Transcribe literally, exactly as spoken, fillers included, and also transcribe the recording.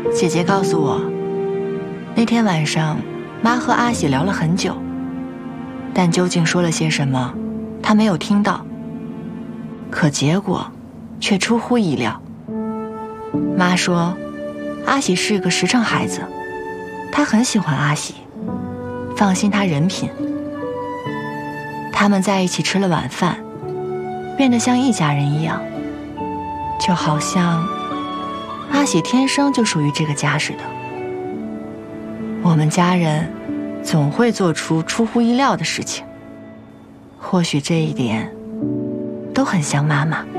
姐姐告诉我，那天晚上妈和阿喜聊了很久，但究竟说了些什么，她没有听到。可结果却出乎意料。妈说，阿喜是个实诚孩子，她很喜欢阿喜，放心他人品。他们在一起吃了晚饭，变得像一家人一样，就好像阿喜天生就属于这个家似的。我们家人总会做出出乎意料的事情，或许这一点都很像妈妈。